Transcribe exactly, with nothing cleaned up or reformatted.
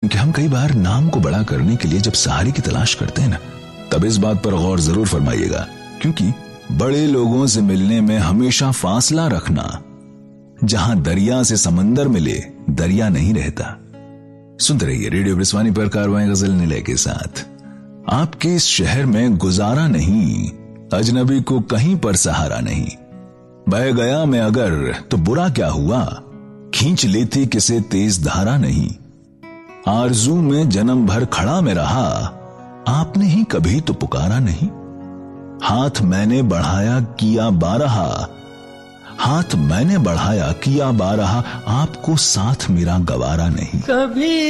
कि हम कई बार नाम को बड़ा करने के लिए जब सहारे की तलाश करते हैं ना, तब इस बात पर गौर जरूर फरमाइएगा, क्योंकि बड़े लोगों से मिलने में हमेशा फासला रखना। जहां दरिया से समंदर मिले, दरिया नहीं रहता। सुनते रहिए रेडियो ब्रिस्वानी पर कारवां गजल निलय के साथ। आपके इस शहर में गुजारा नहीं, अजनबी को कहीं पर सहारा नहीं। बह गया मैं अगर तो बुरा क्या हुआ, खींच लेती किसे तेज धारा नहीं। आरजू में जन्म भर खड़ा में रहा, आपने ही कभी तो पुकारा नहीं। हाथ मैंने बढ़ाया किया बारहा, हाथ मैंने बढ़ाया किया बारहा, आपको साथ मेरा गवारा नहीं। कभी